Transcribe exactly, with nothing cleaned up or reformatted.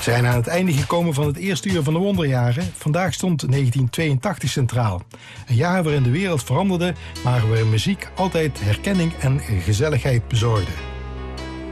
zijn aan het einde gekomen van het eerste uur van de wonderjaren. Vandaag stond negentien tweeëntachtig centraal. Een jaar waarin de wereld veranderde, maar waarin muziek altijd herkenning en gezelligheid bezorgde.